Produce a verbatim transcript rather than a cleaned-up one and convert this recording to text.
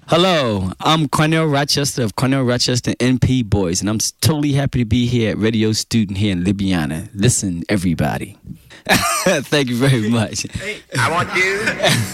Hello, I'm Cornell Rochester of Cornell Rochester N P Boys, and I'm s- totally happy to be here at Radio Student here in Ljubljana. Listen, everybody. Thank you very much. I want you